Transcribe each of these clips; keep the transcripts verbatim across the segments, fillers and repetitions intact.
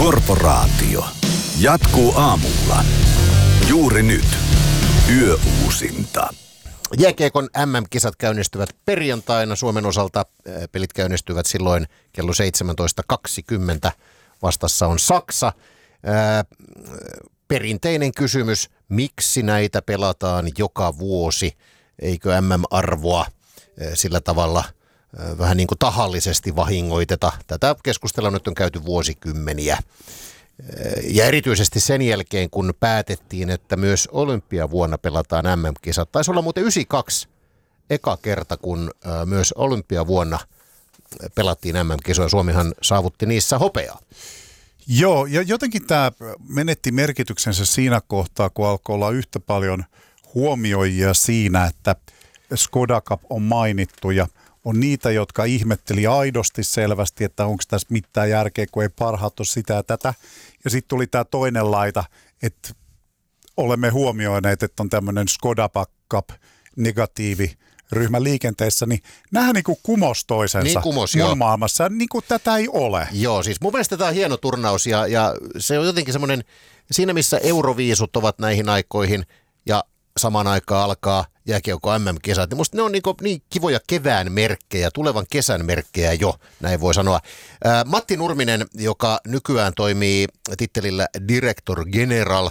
Korporaatio jatkuu aamulla. Juuri nyt. Yöuusinta. Jääkiekon M M-kisat käynnistyvät perjantaina. Suomen osalta pelit käynnistyvät silloin kello seitsemäntoista kaksikymmentä. Vastassa on Saksa. Ää, perinteinen kysymys, miksi näitä pelataan joka vuosi? Eikö M M-arvoa sillä tavalla vähän niin kuin tahallisesti vahingoiteta? Tätä keskustelua nyt on käyty vuosikymmeniä. Ja erityisesti sen jälkeen, kun päätettiin, että myös olympiavuonna pelataan M M-kisat. Taisi olla muuten yhdeksänkymmentäkaksi eka kerta, kun myös olympiavuonna pelattiin M M-kisoja. Suomihan saavutti niissä hopeaa. Joo, ja jotenkin tämä menetti merkityksensä siinä kohtaa, kun alkoi olla yhtä paljon huomioijia siinä, että Skoda Cup on mainittu ja on niitä, jotka ihmetteli aidosti selvästi, että onko tässä mitään järkeä, kun ei parhaat ole sitä ja tätä. Ja sitten tuli tämä toinen laita, että olemme huomioineet, että on tämmöinen Skoda Cup negatiivi ryhmä liikenteessä, niin nämähän niin kuin kumos toisensa niin kumos, mun joo. maailmassa. Niin kuin tätä ei ole. Joo, siis mun mielestä tämä on hieno turnaus ja, ja se on jotenkin semmoinen, siinä missä euroviisut ovat näihin aikoihin ja samaan aikaan alkaa jääkiekko M M-kisat, niin musta ne on niin, niin kivoja kevään merkkejä, tulevan kesän merkkejä jo, näin voi sanoa. Ää, Matti Nurminen, joka nykyään toimii tittelillä Director General,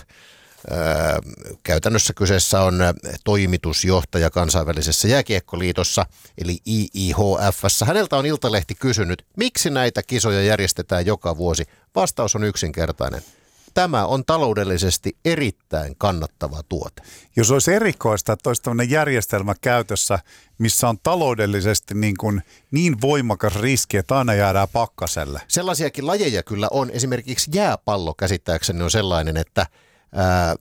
ää, käytännössä kyseessä on toimitusjohtaja kansainvälisessä jääkiekkoliitossa, eli I I H F:ssä. Häneltä on Iltalehti kysynyt, miksi näitä kisoja järjestetään joka vuosi. Vastaus on yksinkertainen. Tämä on taloudellisesti erittäin kannattava tuote. Jos olisi erikoista, että olisi tämmöinen järjestelmä käytössä, missä on taloudellisesti niin, kuin niin voimakas riski, että aina jäädään pakkaselle. Sellaisiakin lajeja kyllä on. Esimerkiksi jääpallo käsittääkseni on sellainen, että ää,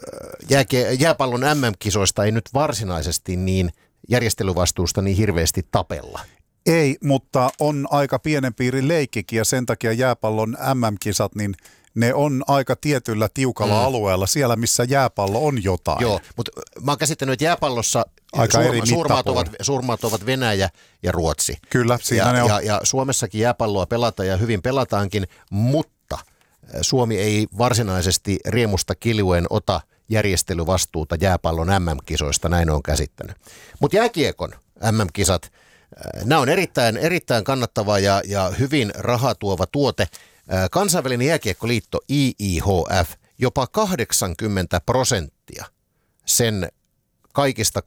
jääkie, jääpallon M M-kisoista ei nyt varsinaisesti niin järjestelyvastuusta niin hirveästi tapella. Ei, mutta on aika pienen piirin leikkikin ja sen takia jääpallon M M-kisat, niin ne on aika tietyllä tiukalla mm. alueella, siellä missä jääpallo on jotain. Joo, mutta mä oon käsittänyt, että jääpallossa suurma, suurmaat, ovat, suurmaat ovat Venäjä ja Ruotsi. Kyllä, siinä ja, ne on. Ja, ja Suomessakin jääpalloa pelataan ja hyvin pelataankin, mutta Suomi ei varsinaisesti riemusta kiljuen ota järjestelyvastuuta jääpallon M M-kisoista, näin on käsittänyt. Mutta jääkiekon M M-kisat, nämä on erittäin, erittäin kannattava ja, ja hyvin rahatuova tuote. Kansainvälinen jääkiekkoliitto I I H F jopa kahdeksankymmentä prosenttia sen kaikista